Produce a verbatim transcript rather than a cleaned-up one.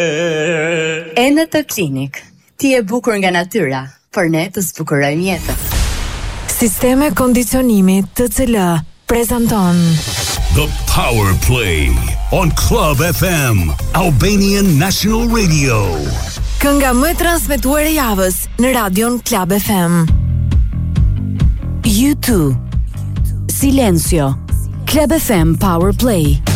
Enetë Klinik. Ti e bukur nga natyra, por ne të zbukurojmë jetën. Sisteme kondicionimi T C L prezanton The Power Play on Club F M, Albanian National Radio. Kënga më e transmetuar e javës në radion Club F M. U two Silencio. Club F M Power Play.